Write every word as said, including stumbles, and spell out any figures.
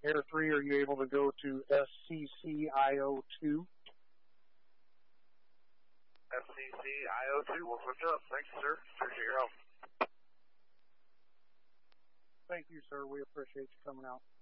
Air three, are you able to go to S C C I O two? S C C I O two, we'll switch up. Thank you, sir. Appreciate your help. Thank you, sir. We appreciate you coming out.